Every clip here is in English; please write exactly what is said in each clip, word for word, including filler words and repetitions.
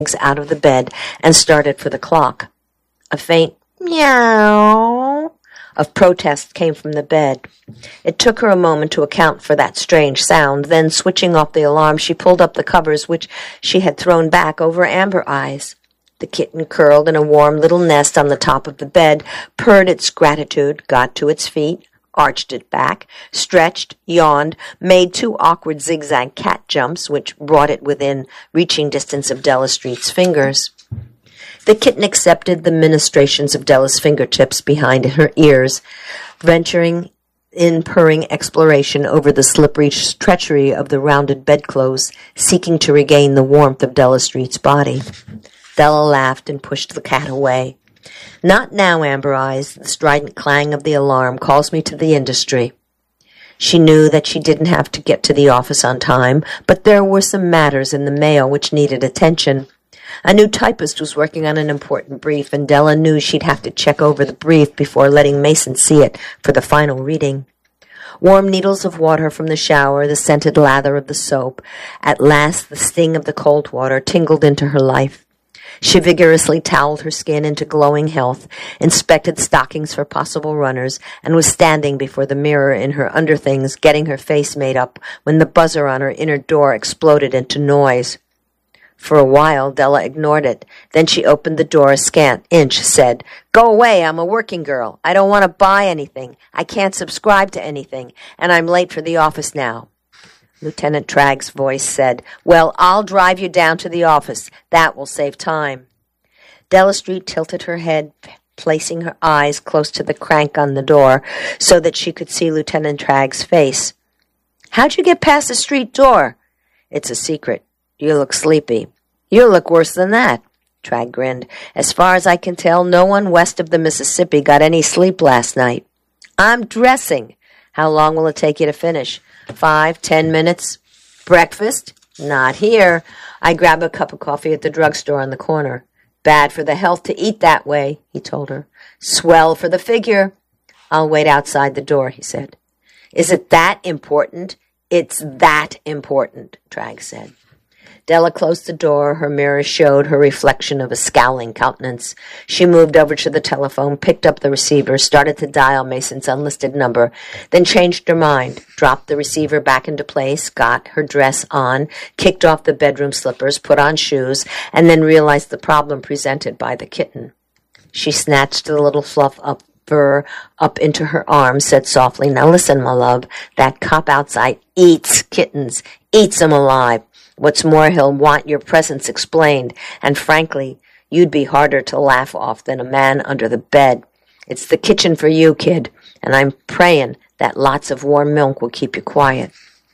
out of the bed and started for the clock. A faint meow of protest came from the bed. It took her a moment to account for that strange sound. Then, switching off the alarm, she pulled up the covers which she had thrown back over Amber Eyes. The kitten curled in a warm little nest on the top of the bed, purred its gratitude, got to its feet, arched it back, stretched, yawned, made two awkward zigzag cat jumps, which brought it within reaching distance of Della Street's fingers. The kitten accepted the ministrations of Della's fingertips behind her ears, venturing in purring exploration over the slippery treachery of the rounded bedclothes, seeking to regain the warmth of Della Street's body. Della laughed and pushed the cat away. "Not now, Amber Eyes. The strident clang of the alarm calls me to the industry." She knew that she didn't have to get to the office on time, but there were some matters in the mail which needed attention. A new typist was working on an important brief, and Della knew she'd have to check over the brief before letting Mason see it for the final reading. Warm needles of water from the shower, the scented lather of the soap. At last the sting of the cold water tingled into her life. She vigorously toweled her skin into glowing health, inspected stockings for possible runners, and was standing before the mirror in her underthings, getting her face made up, when the buzzer on her inner door exploded into noise. For a while, Della ignored it. Then she opened the door a scant inch, said, "Go away, I'm a working girl. I don't want to buy anything. I can't subscribe to anything, and I'm late for the office now." Lieutenant Tragg's voice said, "Well, I'll drive you down to the office. That will save time." Della Street tilted her head, placing her eyes close to the crank on the door so that she could see Lieutenant Tragg's face. "How'd you get past the street door?" "It's a secret. You look sleepy." "You look worse than that." Tragg grinned. "As far as I can tell, no one west of the Mississippi got any sleep last night." "I'm dressing." "How long will it take you to finish?" Five, ten minutes. "Breakfast?" "Not here. I grab a cup of coffee at the drugstore on the corner." "Bad for the health to eat that way," he told her. "Swell for the figure." "I'll wait outside the door," he said. "Is it that important?" "It's that important," Tragg said. Della closed the door. Her mirror showed her reflection of a scowling countenance. She moved over to the telephone, picked up the receiver, started to dial Mason's unlisted number, then changed her mind, dropped the receiver back into place, got her dress on, kicked off the bedroom slippers, put on shoes, and then realized the problem presented by the kitten. She snatched the little fluff up fur up into her arms, said softly, "Now listen, my love, that cop outside eats kittens, eats 'em alive. What's more, he'll want your presence explained, and frankly, you'd be harder to laugh off than a man under the bed. It's the kitchen for you, kid, and I'm praying that lots of warm milk will keep you quiet."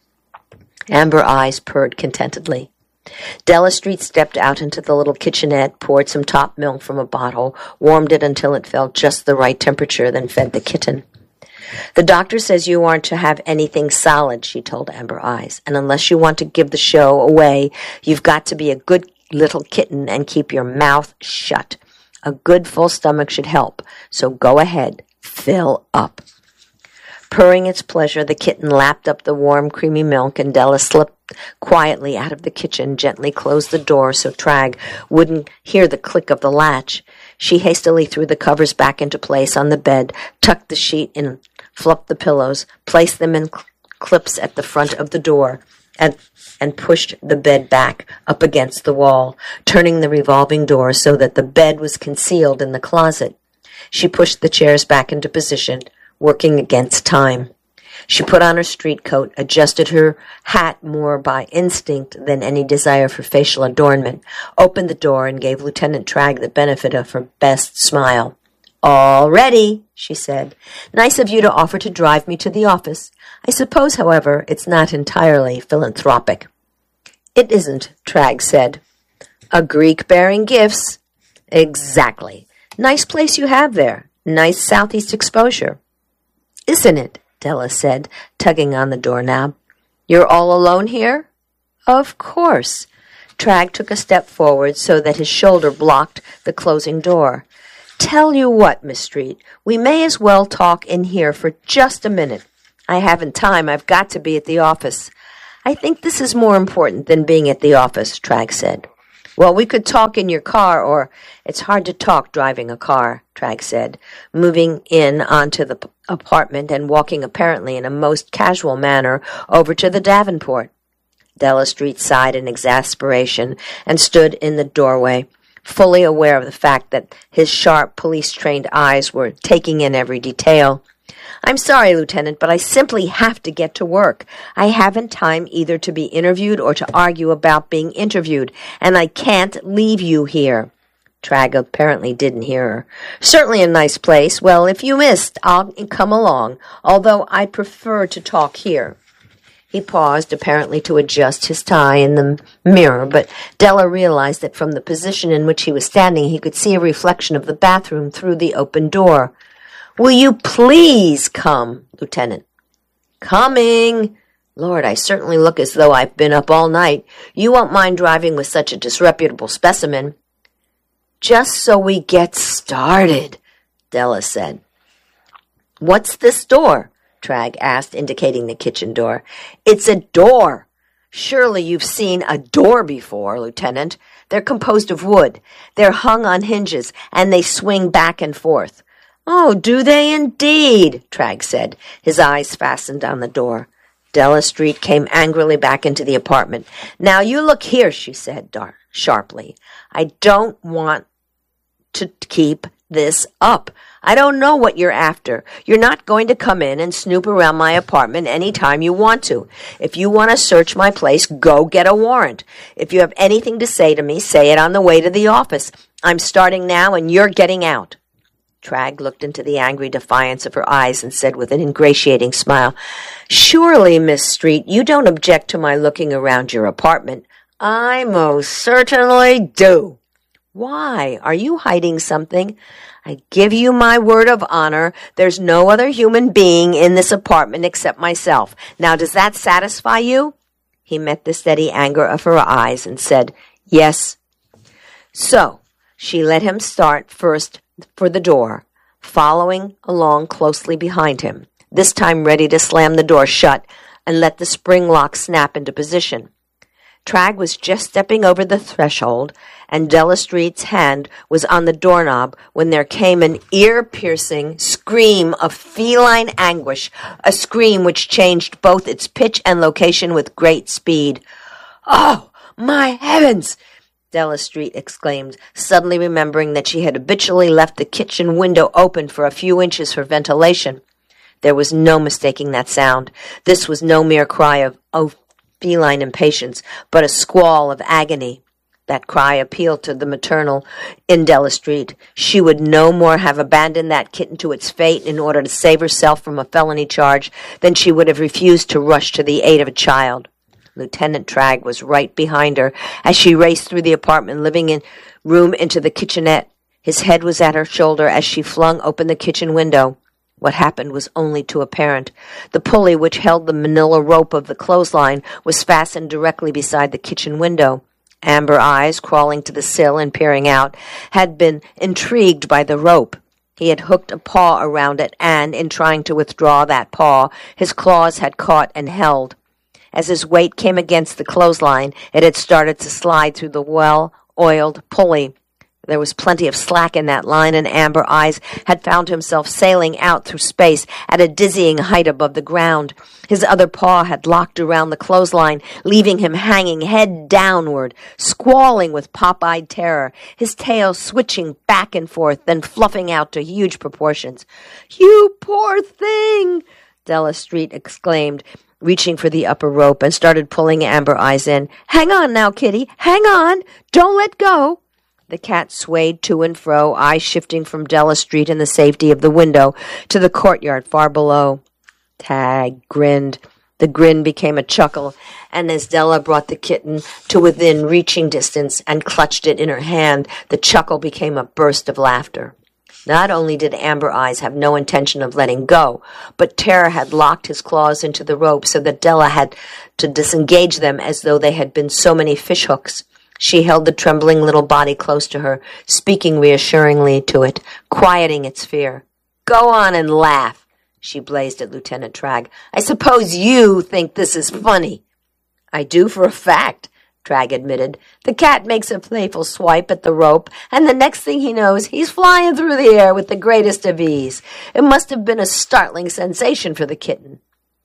Amber Eyes purred contentedly. Della Street stepped out into the little kitchenette, poured some top milk from a bottle, warmed it until it felt just the right temperature, then fed the kitten. "The doctor says you aren't to have anything solid," she told Amber Eyes, "and unless you want to give the show away, you've got to be a good little kitten and keep your mouth shut. A good full stomach should help, so go ahead, fill up." Purring its pleasure, the kitten lapped up the warm, creamy milk, and Della slipped quietly out of the kitchen, gently closed the door so Tragg wouldn't hear the click of the latch. She hastily threw the covers back into place on the bed, tucked the sheet in, fluffed the pillows, placed them in cl- clips at the front of the door, and, and pushed the bed back up against the wall, turning the revolving door so that the bed was concealed in the closet. She pushed the chairs back into position, working against time. She put on her street coat, adjusted her hat more by instinct than any desire for facial adornment, opened the door, and gave Lieutenant Tragg the benefit of her best smile. "All ready," she said. "Nice of you to offer to drive me to the office. I suppose, however, it's not entirely philanthropic." "It isn't," Tragg said. "A Greek bearing gifts." "Exactly. Nice place you have there. Nice southeast exposure." "Isn't it?" Della said, tugging on the doorknob. "You're all alone here?" "Of course." Tragg took a step forward so that his shoulder blocked the closing door. "Tell you what, Miss Street, we may as well talk in here for just a minute. I haven't time. I've got to be at the office." "I think this is more important than being at the office," Tragg said. Well, we could talk in your car, or it's hard to talk driving a car, Trag said, moving in onto the p- apartment and walking apparently in a most casual manner over to the Davenport. Della Street sighed in exasperation and stood in the doorway, fully aware of the fact that his sharp, police-trained eyes were taking in every detail. I'm sorry, Lieutenant, but I simply have to get to work. I haven't time either to be interviewed or to argue about being interviewed, and I can't leave you here. Trag apparently didn't hear her. Certainly a nice place. Well, if you missed, I'll come along, although I prefer to talk here. He paused, apparently to adjust his tie in the mirror, but Della realized that from the position in which he was standing, he could see a reflection of the bathroom through the open door. Will you please come, Lieutenant? Coming. Lord, I certainly look as though I've been up all night. You won't mind driving with such a disreputable specimen. Just so we get started, Della said. What's this door? Trag asked, indicating the kitchen door. It's a door. Surely you've seen a door before, Lieutenant. They're composed of wood. They're hung on hinges, and they swing back and forth. Oh, do they indeed? Trag said, his eyes fastened on the door. Della Street came angrily back into the apartment. Now you look here, she said dar- sharply. I don't want to keep this up. I don't know what you're after. You're not going to come in and snoop around my apartment any time you want to. If you want to search my place, go get a warrant. If you have anything to say to me, say it on the way to the office. I'm starting now, and you're getting out. Trag looked into the angry defiance of her eyes and said with an ingratiating smile, Surely, Miss Street, you don't object to my looking around your apartment. I most certainly do. Why? Are you hiding something? I give you my word of honor, there's no other human being in this apartment except myself. Now, does that satisfy you? He met the steady anger of her eyes and said, Yes. So, she let him start first for the door, following along closely behind him, this time ready to slam the door shut and let the spring lock snap into position. Trag was just stepping over the threshold, and Della Street's hand was on the doorknob when there came an ear-piercing scream of feline anguish, a scream which changed both its pitch and location with great speed. Oh, my heavens! Della Street exclaimed, suddenly remembering that she had habitually left the kitchen window open for a few inches for ventilation. There was no mistaking that sound. This was no mere cry of, oh, feline impatience, but a squall of agony. That cry appealed to the maternal in Della Street. She would no more have abandoned that kitten to its fate in order to save herself from a felony charge than she would have refused to rush to the aid of a child. Lieutenant Trag was right behind her as she raced through the apartment, living in room into the kitchenette. His head was at her shoulder as she flung open the kitchen window. What happened was only too apparent. The pulley which held the manila rope of the clothesline was fastened directly beside the kitchen window. Amber eyes, crawling to the sill and peering out, had been intrigued by the rope. He had hooked a paw around it, and, in trying to withdraw that paw, his claws had caught and held. As his weight came against the clothesline, it had started to slide through the well-oiled pulley. There was plenty of slack in that line, and Amber Eyes had found himself sailing out through space at a dizzying height above the ground. His other paw had locked around the clothesline, leaving him hanging head downward, squalling with pop-eyed terror, his tail switching back and forth, then fluffing out to huge proportions. "You poor thing!" Della Street exclaimed, reaching for the upper rope, and started pulling Amber Eyes in. "Hang on now, kitty! Hang on! Don't let go!" The cat swayed to and fro, eyes shifting from Della Street in the safety of the window to the courtyard far below. Tag grinned. The grin became a chuckle, and as Della brought the kitten to within reaching distance and clutched it in her hand, the chuckle became a burst of laughter. Not only did Amber Eyes have no intention of letting go, but terror had locked his claws into the rope so that Della had to disengage them as though they had been so many fishhooks. She held the trembling little body close to her, speaking reassuringly to it, quieting its fear. "Go on and laugh," she blazed at Lieutenant Trag. "I suppose you think this is funny." "I do for a fact," Trag admitted. The cat makes a playful swipe at the rope, and the next thing he knows, he's flying through the air with the greatest of ease. It must have been a startling sensation for the kitten.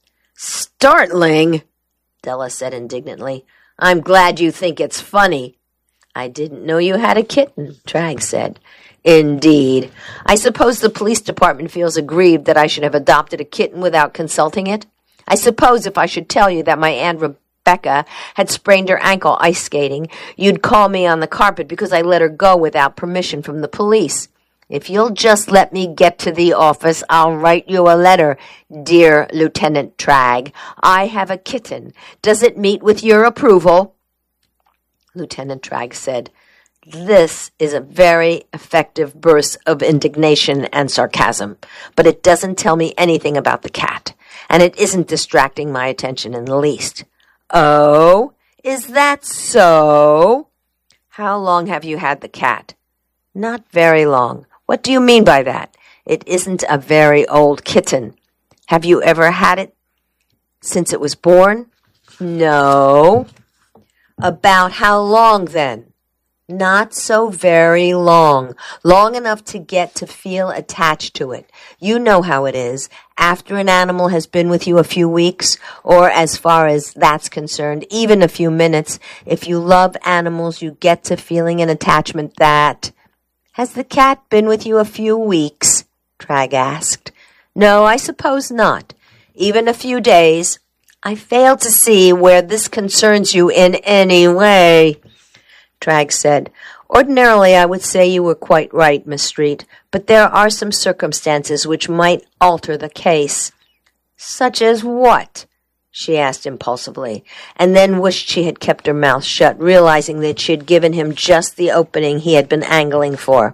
Startling? Della said indignantly. I'm glad you think it's funny. I didn't know you had a kitten, Trag said. Indeed. I suppose the police department feels aggrieved that I should have adopted a kitten without consulting it. I suppose if I should tell you that my Aunt Rebecca had sprained her ankle ice skating, you'd call me on the carpet because I let her go without permission from the police. If you'll just let me get to the office, I'll write you a letter. Dear Lieutenant Trag, I have a kitten. Does it meet with your approval? Lieutenant Trag said, This is a very effective burst of indignation and sarcasm, but it doesn't tell me anything about the cat, and it isn't distracting my attention in the least. Oh, is that so? How long have you had the cat? Not very long. What do you mean by that? It isn't a very old kitten. Have you ever had it since it was born? No. About how long, then? Not so very long. Long enough to get to feel attached to it. You know how it is. After an animal has been with you a few weeks, or as far as that's concerned, even a few minutes, if you love animals, you get to feeling an attachment that... Has the cat been with you a few weeks? Trag asked. No, I suppose not. Even a few days. I fail to see where this concerns you in any way. Trag said, Ordinarily, I would say you were quite right, Miss Street, but there are some circumstances which might alter the case. Such as what? She asked impulsively, and then wished she had kept her mouth shut, realizing that she had given him just the opening he had been angling for.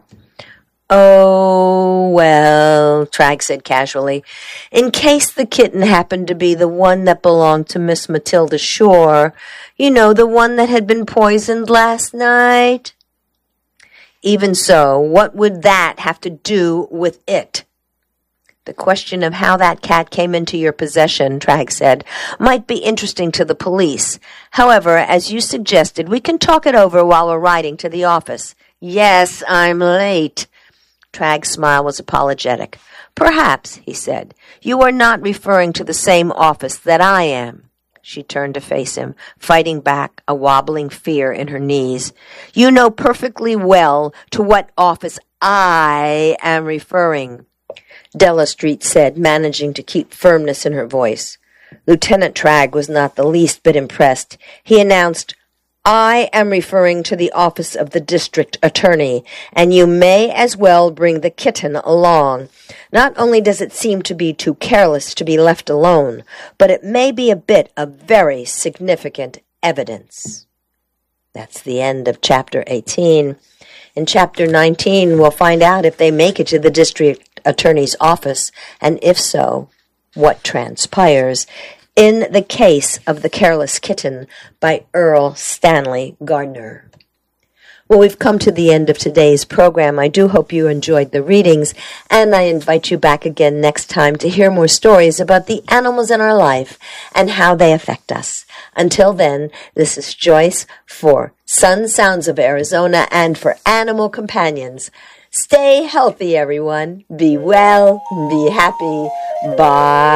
Oh, well, Trag said casually, in case the kitten happened to be the one that belonged to Miss Matilda Shore, you know, the one that had been poisoned last night. Even so, what would that have to do with it? The question of how that cat came into your possession, Trag said, might be interesting to the police. However, as you suggested, we can talk it over while we're riding to the office. Yes, I'm late. Trag's smile was apologetic. Perhaps, he said, you are not referring to the same office that I am. She turned to face him, fighting back a wobbling fear in her knees. You know perfectly well to what office I am referring. Della Street said, managing to keep firmness in her voice. Lieutenant Trag was not the least bit impressed. He announced, I am referring to the office of the district attorney, and you may as well bring the kitten along. Not only does it seem to be too careless to be left alone, but it may be a bit of very significant evidence. That's the end of chapter eighteen. In chapter nineteen, we'll find out if they make it to the district attorney's office, and if so, what transpires in the case of The Careless Kitten by Earl Stanley Gardner. Well, we've come to the end of today's program. I do hope you enjoyed the readings, and I invite you back again next time to hear more stories about the animals in our life and how they affect us. Until then, this is Joyce for Sun Sounds of Arizona and for Animal Companions. Stay healthy, everyone. Be well. Be happy. Bye.